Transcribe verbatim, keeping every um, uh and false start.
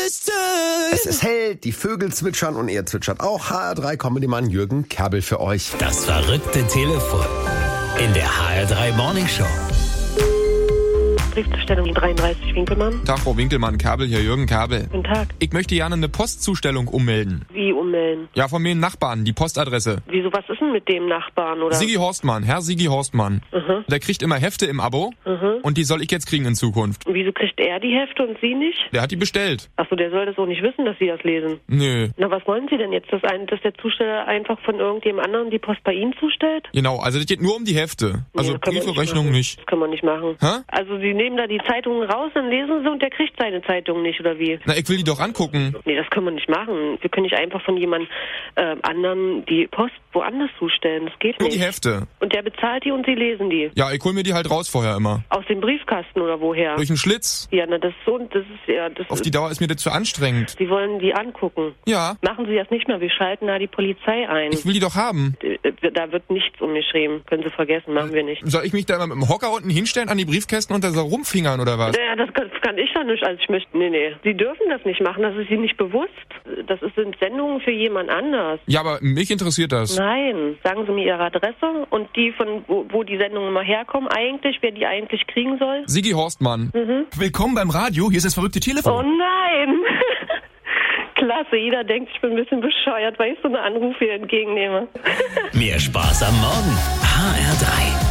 Beste. Es ist hell, die Vögel zwitschern und ihr zwitschert auch. H R drei Comedy-Mann Jürgen Kerbel für euch. Das verrückte Telefon in der H R drei Morning Show. Briefzustellung dreiunddreißig Winkelmann. Tag, Frau Winkelmann, Kerbel hier, Jürgen Kerbel. Guten Tag. Ich möchte gerne eine Postzustellung ummelden. Wie ummelden? Ja, von mir Nachbarn, die Postadresse. Wieso, was ist denn mit dem Nachbarn, oder? Sigi Horstmann, Herr Sigi Horstmann. Mhm. Der kriegt immer Hefte im Abo Mhm. und die soll ich jetzt kriegen in Zukunft. Und wieso kriegt er die Hefte und Sie nicht? Der hat die bestellt. Achso, der soll das auch nicht wissen, dass Sie das lesen. Nö. Na, was wollen Sie denn jetzt? Dass, ein, dass der Zusteller einfach von irgendjemand anderem die Post bei Ihnen zustellt? Genau, also das geht nur um die Hefte. Also Nee, das können wir Briefe, nicht Rechnung machen. nicht. Das können wir nicht machen. Hä? Also Sie nehmen da die Zeitungen raus, dann lesen Sie und der kriegt seine Zeitung nicht, oder wie? Na, ich will die doch angucken. Nee, das können wir nicht machen. Wir können nicht einfach von jemand äh, anderen die Post woanders zustellen. Das geht Nur nicht. die Hefte. Und der bezahlt die und Sie lesen die. Ja, ich hol mir die halt raus vorher immer. Aus dem Briefkasten oder woher? Durch einen Schlitz. Ja, na das ist so, das ist ja, das Auf ist, die Dauer ist mir das zu anstrengend. Sie wollen die angucken. Ja, Machen Sie das nicht mehr, wir schalten da die Polizei ein. ich will die doch haben. Da wird nichts umgeschrieben. Können Sie vergessen, machen wir nicht. Soll ich mich da immer mit dem Hocker unten hinstellen an die Briefkästen und da so rumfingern oder was? Ja, das kann, das kann ich doch nicht, als ich möchte. Nee, nee. Sie dürfen das nicht machen, das ist Ihnen nicht bewusst. Das sind Sendungen für jemand anders. Ja, aber mich interessiert das. Nein, sagen Sie mir Ihre Adresse und die, von wo, wo die Sendungen immer herkommen eigentlich, wer die eigentlich kriegen soll. Sigi Horstmann. Mhm. Willkommen beim Radio, hier ist das verrückte Oh Telefon. nein! Klasse, jeder denkt, ich bin ein bisschen bescheuert, weil ich so eine Anrufe hier entgegennehme. Mehr Spaß am Morgen. H R drei.